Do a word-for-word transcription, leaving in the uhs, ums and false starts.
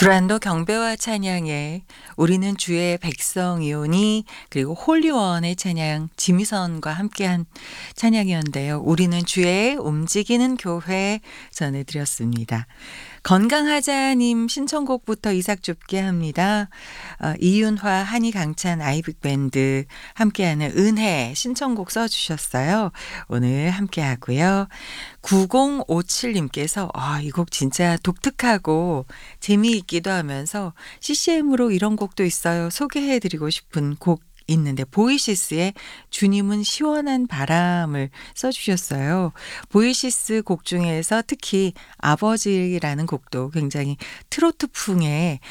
두란노 경배와 찬양에 우리는 주의 백성이오니 그리고 홀리원의 찬양 지미선과 함께한 찬양이었는데요. 우리는 주의 움직이는 교회 전해드렸습니다. 건강하자님 신청곡부터 이삭 줍게 합니다. 어, 이윤화, 한이 강찬 아이빅밴드 함께하는 은혜 신청곡 써주셨어요. 오늘 함께하고요. 구공오칠님께서 아, 이 곡 진짜 독특하고 재미있기도 하면서 씨씨엠으로 이런 곡도 있어요. 소개해드리고 싶은 곡 있는데 보이시스의 주님은 시원한 바람을 써주셨어요. 보이시스 곡 중에서 특히 아버지라는 곡도 굉장히 트로트풍의